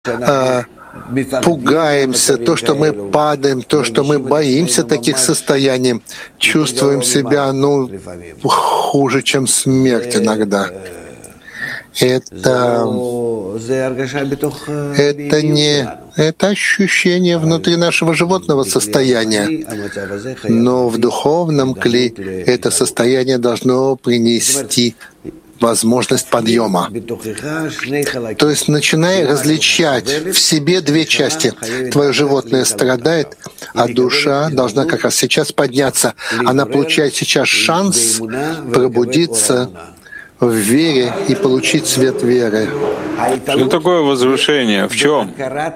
пугаемся, то, что мы падаем, то, что мы боимся таких состояний, чувствуем себя, хуже, чем смерть иногда. Это ощущение внутри нашего животного состояния. Но в духовном кли это состояние должно принести возможность подъема. То есть начинай различать в себе две части. Твое животное страдает, а душа должна как раз сейчас подняться. Она получает сейчас шанс пробудиться в вере и получить свет веры. Что такое возвышение? В чем?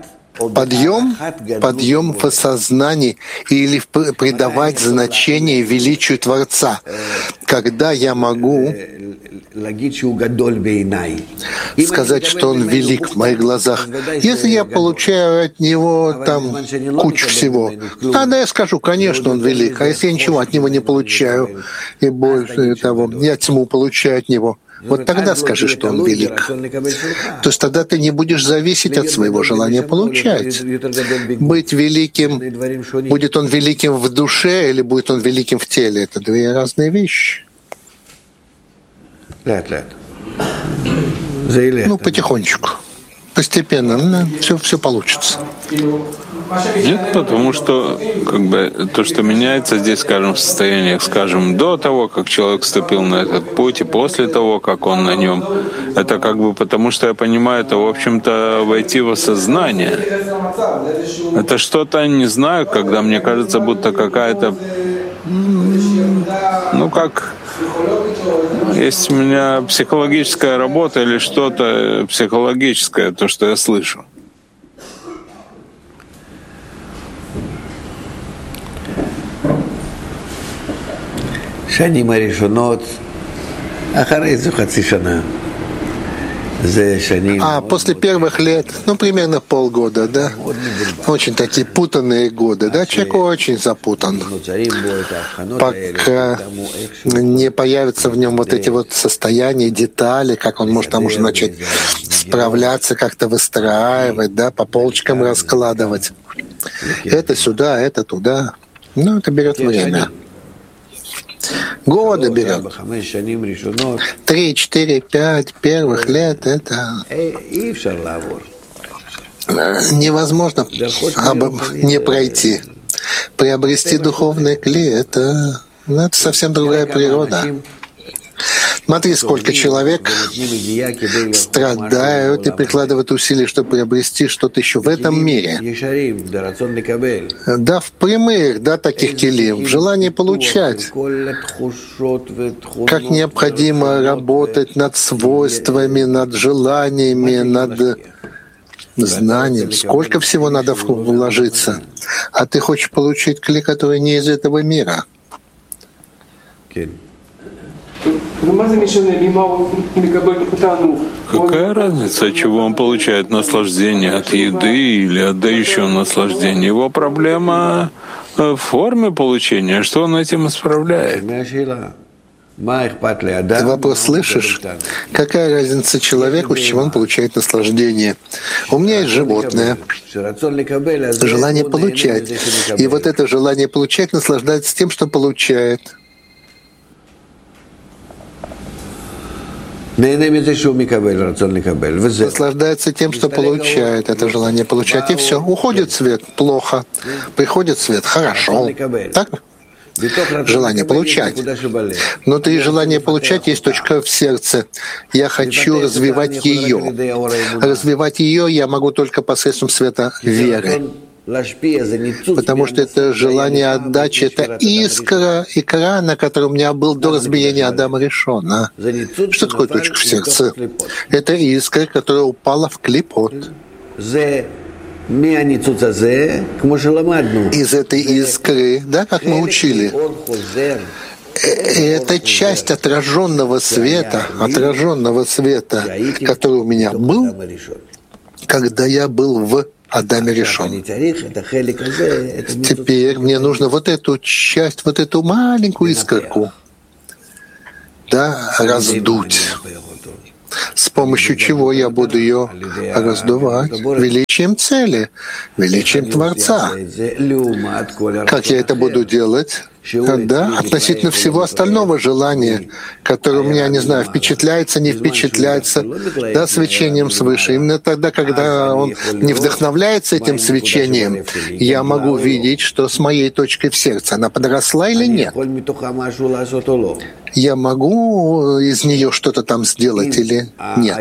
Подъем в осознании или придавать значение величию Творца. Когда я могу сказать, что Он велик в моих глазах, если я получаю от Него кучу всего, тогда я скажу, конечно, Он велик. А если я ничего от Него не получаю, и больше того, я тьму получаю от Него, вот тогда скажи, что Он велик. То есть тогда ты не будешь зависеть от своего желания получать. Быть великим, будет Он великим в душе или будет Он великим в теле, это две разные вещи. Потихонечку, постепенно, все получится. Нет, потому что то, что меняется здесь, скажем, в состояниях, скажем, до того, как человек вступил на этот путь, и после того, как он на нем, это потому что я понимаю, это, в общем-то, войти в осознание. Это что-то, не знаю, когда мне кажется, будто какая-то, есть у меня психологическая работа или что-то психологическое, то, что я слышу. השנים הראשונות, אחרי איזו חצי שנה. После первых лет, примерно полгода, да? Очень такие путанные годы, да? Человек очень запутан. Пока не появятся в нем вот эти вот состояния, детали, как он может там уже начать справляться, как-то выстраивать, да, по полочкам раскладывать. Это сюда, это туда. Это берет время. Годы берет. 3, 4, 5 первых лет это невозможно не пройти. Приобрести духовный кли это совсем другая природа. Смотри, сколько человек страдают и прикладывают усилия, чтобы приобрести что-то еще в этом мире. Да, в прямых, таких келим, в желании получать. Как необходимо работать над свойствами, над желаниями, над знанием. Сколько всего надо вложиться. А ты хочешь получить кли, который не из этого мира. Какая разница, от чего он получает наслаждение, от еды или от дающего наслаждения? Его проблема в форме получения, что он этим исправляет? Ты вопрос слышишь? Какая разница человеку, с чего он получает наслаждение? У меня есть животное, желание получать. И вот это желание получать наслаждается тем, что получает. Наслаждается тем, что получает это желание получать. И все. Уходит свет — плохо. Приходит свет — хорошо. Так? Желание получать. Внутри желания получать есть точка в сердце. Я хочу развивать ее. Развивать ее я могу только посредством света веры. Потому что это желание отдачи, это икра, на которой у меня был до разбиения Адама Ришона. Что такое точка в сердце? Это искра, которая упала в клипот. Из этой искры, как мы учили, это часть отраженного света, который у меня был, когда я был в Адаме Ришон. Теперь мне нужно вот эту часть, вот эту маленькую искорку, раздуть. с помощью чего я буду ее раздувать? Величием цели, величием Творца. Как я это буду делать? Да, относительно всего остального желания, которое у меня, не знаю, впечатляется, не впечатляется, да, свечением свыше. Именно тогда, когда он не вдохновляется этим свечением, я могу видеть, что с моей точкой в сердце она подросла или нет. Я могу из нее что-то там сделать или нет.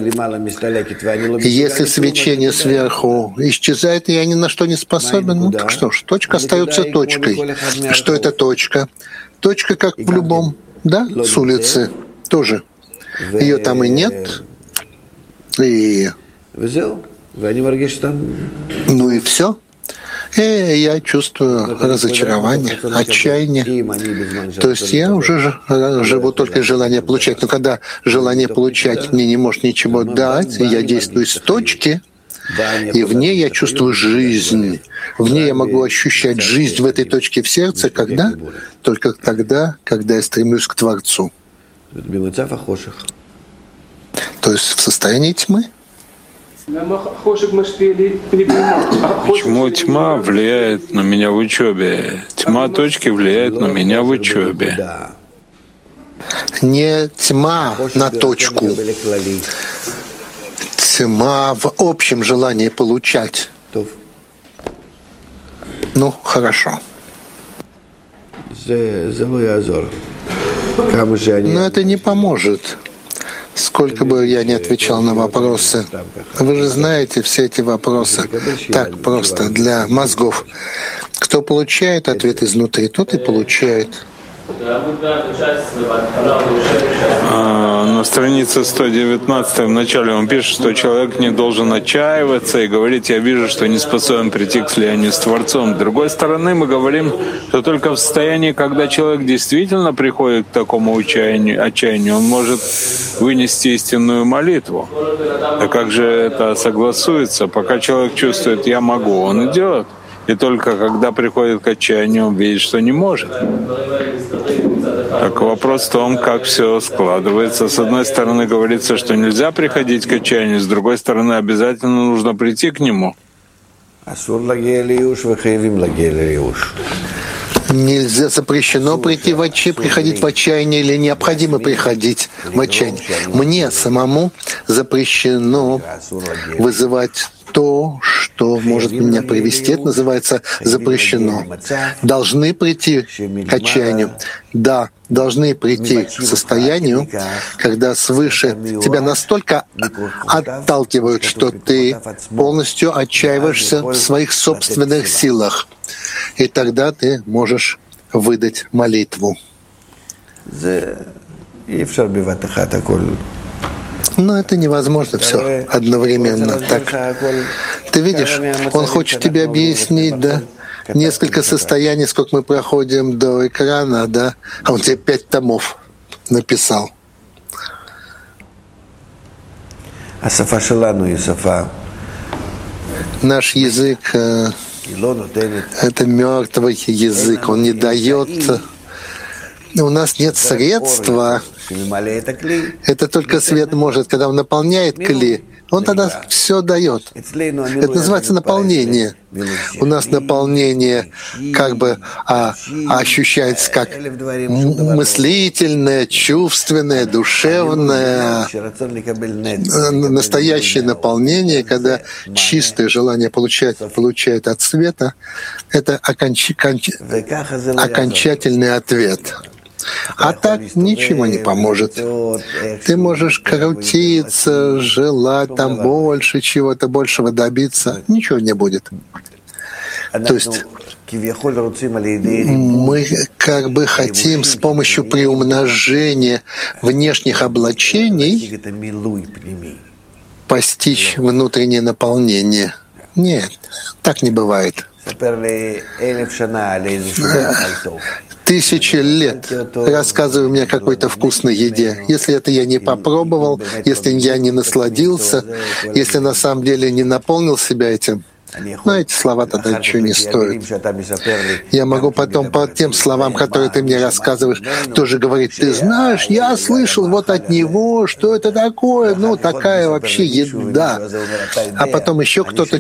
Если свечение сверху исчезает, и я ни на что не способен, ну так что ж, точка остается точкой. Что это точка? Точка, как в любом, да, с улицы тоже. Ее там и нет. И... Ну и все. И я чувствую разочарование, отчаяние. То есть я уже живу только из желания получать. Но когда желание получать мне не может ничего дать, я действую с точки, и в ней я чувствую жизнь. В ней я могу ощущать жизнь в этой точке в сердце, когда? Только тогда, когда я стремлюсь к Творцу. То есть в состоянии тьмы. Почему тьма влияет на меня в учебе? Тьма точки влияет на меня в учебе. Не тьма на точку. Тьма в общем желании получать. Ну, хорошо. Но это не поможет. Сколько бы я ни отвечал на вопросы, вы же знаете все эти вопросы так просто для мозгов. Кто получает ответ изнутри, тот и получает. На странице 119 в начале он пишет, что человек не должен отчаиваться и говорить: «Я вижу, что не способен прийти к слиянию с Творцом». С другой стороны, мы говорим, что только в состоянии, когда человек действительно приходит к такому отчаянию, он может вынести истинную молитву. А как же это согласуется? Пока человек чувствует «я могу», он идет. И только когда приходит к отчаянию, он видит, что не может. Так вопрос в том, как все складывается. С одной стороны, говорится, что нельзя приходить к отчаянию, с другой стороны, обязательно нужно прийти к нему. Нельзя, запрещено приходить в отчаяние или необходимо приходить в отчаяние. Мне самому запрещено вызывать то, что может меня привести. Это называется запрещено. Должны прийти к отчаянию. Да, должны прийти к состоянию, когда свыше тебя настолько отталкивают, что ты полностью отчаиваешься в своих собственных силах. И тогда ты можешь выдать молитву. Но это невозможно все одновременно. Так, ты видишь, он хочет тебе объяснить, да, несколько состояний, сколько мы проходим до экрана, да, а он тебе 5 томов написал. Наш язык — это мертвый язык, он не дает. У нас нет средства. Это только свет может, когда он наполняет кли, он тогда все дает. Это называется наполнение. У нас наполнение как бы ощущается как мыслительное, чувственное, душевное, настоящее наполнение, когда чистое желание получает от света, это окончательный ответ. А так ничего не поможет. Ты можешь крутиться, желать там больше чего-то, большего добиться. Ничего не будет. То есть мы как бы хотим с помощью приумножения внешних облачений постичь внутреннее наполнение. Нет, так не бывает. 1000 лет рассказывай мне о какой-то вкусной еде. Если это я не попробовал, если я не насладился, если на самом деле не наполнил себя этим, Но эти слова тогда ничего не стоят. Я могу потом по тем словам, которые ты мне рассказываешь, тоже говорить: ты знаешь, я слышал вот от него, что это такое, ну, такая вообще еда. А потом еще кто-то